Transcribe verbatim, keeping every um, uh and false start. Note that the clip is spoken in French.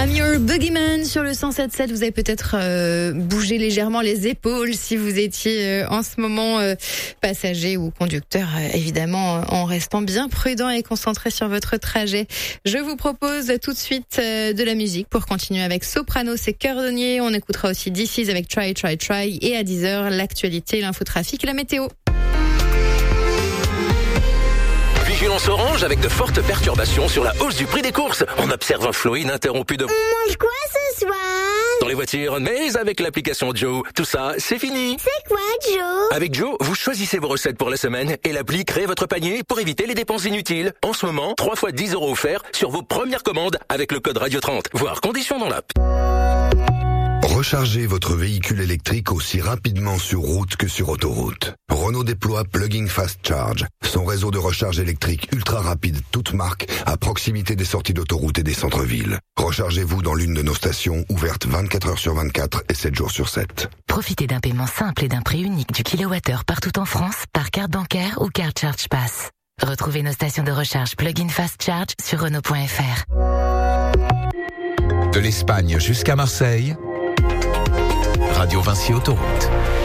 I'm your boogeyman sur le cent sept sept. Vous avez peut-être euh, bougé légèrement les épaules si vous étiez euh, en ce moment euh, passager ou conducteur, euh, évidemment, euh, en restant bien prudent et concentré sur votre trajet. Je vous propose tout de suite euh, de la musique pour continuer avec Sopranos et Cordonnier. On écoutera aussi D C's avec Try, Try, Try. Et à dix heures, l'actualité, l'infotrafic et la météo. Vigilance orange avec de fortes perturbations sur la hausse du prix des courses. On observe un flot ininterrompu de... On mange quoi ce soir? Dans les voitures, mais avec l'application Joe, tout ça, c'est fini. C'est quoi, Joe? Avec Joe, vous choisissez vos recettes pour la semaine et l'appli crée votre panier pour éviter les dépenses inutiles. En ce moment, trois fois dix euros offerts sur vos premières commandes avec le code Radio trente. Voire conditions dans l'app. Rechargez votre véhicule électrique aussi rapidement sur route que sur autoroute. Renault déploie Plug-in Fast Charge, son réseau de recharge électrique ultra rapide toute marque à proximité des sorties d'autoroute et des centres-villes. Rechargez-vous dans l'une de nos stations ouvertes vingt-quatre heures sur vingt-quatre et sept jours sur sept. Profitez d'un paiement simple et d'un prix unique du kilowattheure partout en France par carte bancaire ou carte Charge Pass. Retrouvez nos stations de recharge Plug-in Fast Charge sur Renault point F R. De l'Espagne jusqu'à Marseille, Radio Vinci Autoroute.